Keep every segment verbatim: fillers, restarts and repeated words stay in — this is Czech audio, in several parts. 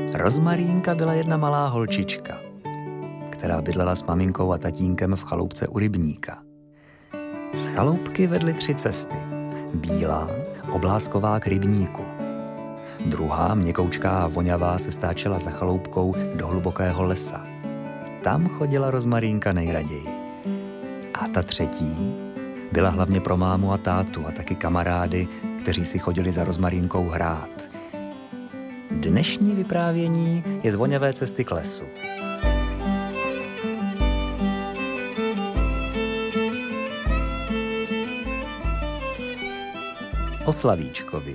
Rozmarínka byla jedna malá holčička, která bydlela s maminkou a tatínkem v chaloupce u rybníka. Z chaloupky vedly tři cesty. Bílá, oblásková k rybníku. Druhá, měkoučká a voňavá, se stáčela za chaloupkou do hlubokého lesa. Tam chodila Rozmarínka nejraději. A ta třetí byla hlavně pro mámu a tátu a taky kamarády, kteří si chodili za Rozmarínkou hrát. Dnešní vyprávění je z voňavé cesty k lesu. O Slavíčkovi.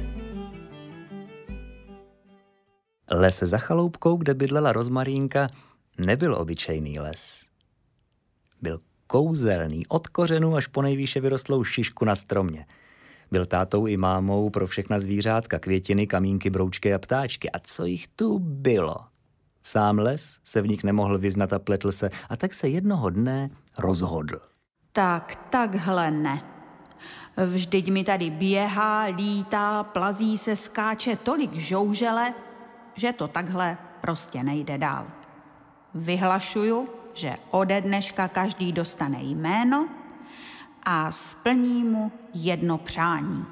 Les za chaloupkou, kde bydlela Rozmarínka, nebyl obyčejný les. Byl kouzelný, od kořenů až po nejvýše vyrostlou šišku na stromě. Byl tátou i mámou pro všechna zvířátka, květiny, kamínky, broučky a ptáčky. A co jich tu bylo? Sám les se v nich nemohl vyznat a pletl se, a tak se jednoho dne rozhodl. Tak takhle ne. Vždyť mi tady běhá, lítá, plazí se, skáče tolik žoužele, že to takhle prostě nejde dál. Vyhlašuju, že ode dneška každý dostane jméno a splní mu jedno přání.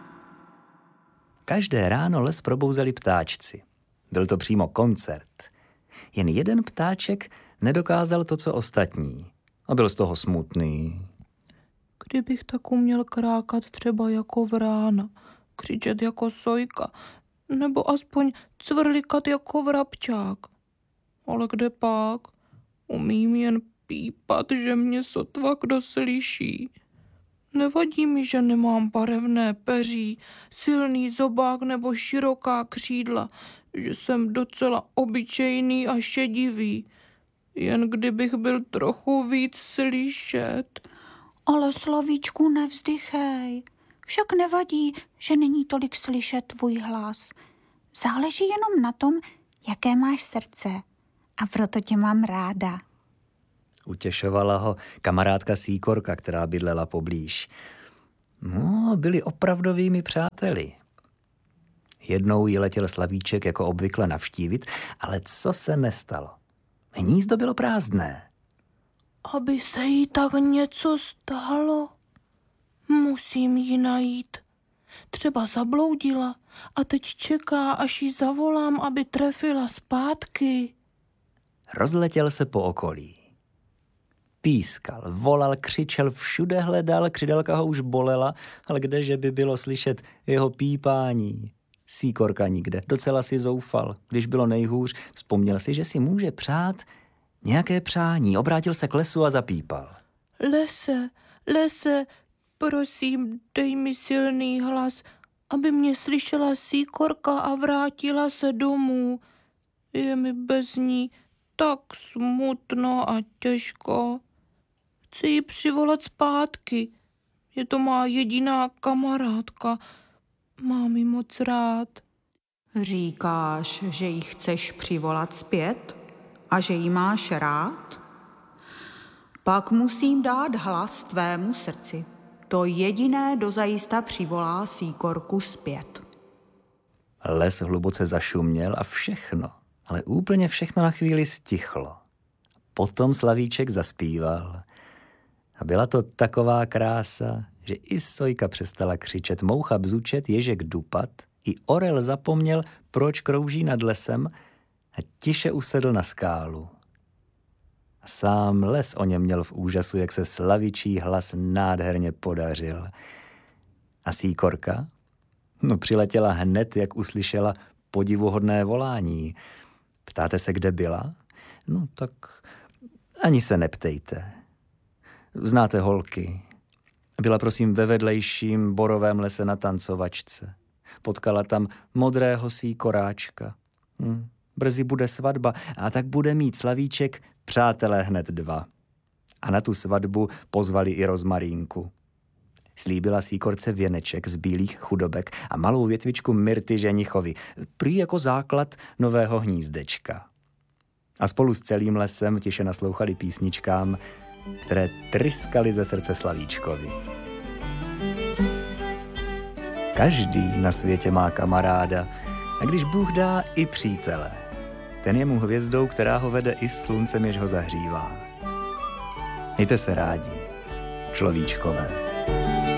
Každé ráno les probouzeli ptáčci. Byl to přímo koncert. Jen jeden ptáček nedokázal to, co ostatní. A byl z toho smutný. Kdybych tak uměl krákat třeba jako vrána, křičet jako sojka, nebo aspoň cvrlikat jako vrabčák. Ale kde pak? Umím jen pípat, že mě sotva kdo slyší. Nevadí mi, že nemám barevné peří, silný zobák nebo široká křídla, že jsem docela obyčejný a šedivý. Jen kdybych byl trochu víc slyšet. Ale Slavíčku, nevzdychej. Však nevadí, že není tolik slyšet tvůj hlas. Záleží jenom na tom, jaké máš srdce. A proto tě mám ráda. Utěšovala ho kamarádka Síkorka, která bydlela poblíž. No, byli opravdovými přáteli. Jednou jí letěl Slavíček jako obvykle navštívit, ale co se nestalo? Hnízdo bylo prázdné. Aby se jí tak něco stalo, musím ji najít. Třeba zabloudila a teď čeká, až ji zavolám, aby trefila zpátky. Rozletěl se po okolí. Pískal, volal, křičel, všude hledal, křidelka ho už bolela, ale kdeže by bylo slyšet jeho pípání. Síkorka nikde, docela si zoufal. Když bylo nejhůř, vzpomněl si, že si může přát nějaké přání. Obrátil se k lesu a zapípal. Lese, lese, prosím, dej mi silný hlas, aby mě slyšela Síkorka a vrátila se domů. Je mi bez ní tak smutno a těžko. Chci ji přivolat zpátky. Je to má jediná kamarádka. Mám ji moc rád. Říkáš, že ji chceš přivolat zpět a že ji máš rád? Pak musím dát hlas tvému srdci. To jediné dozajista přivolá Síkorku zpět. Les hluboce zašuměl a všechno, ale úplně všechno na chvíli stichlo. Potom Slavíček zaspíval. A byla to taková krása, že i sojka přestala křičet, moucha bzučet, ježek dupat, i orel zapomněl, proč krouží nad lesem, a tiše usedl na skálu. A sám les o něm měl v úžasu, jak se Slavičí hlas nádherně podařil. A Síkorka? No, přiletěla hned, jak uslyšela podivuhodné volání. Ptáte se, kde byla? No tak ani se neptejte. Znáte holky. Byla prosím ve vedlejším borovém lese na tancovačce. Potkala tam modrého síkoráčka. Hm. Brzy bude svatba a tak bude mít Slavíček přátelé hned dva. A na tu svatbu pozvali i Rozmarínku. Slíbila Síkorce věneček z bílých chudobek a malou větvičku myrty ženichovi, prý jako základ nového hnízdečka. A spolu s celým lesem tiše naslouchali písničkám, které tryskaly ze srdce Slavíčkovi. Každý na světě má kamaráda, a když Bůh dá, i přítele. ten je mu hvězdou, která ho vede i sluncem, jež ho zahřívá. Mějte se rádi, človíčkové.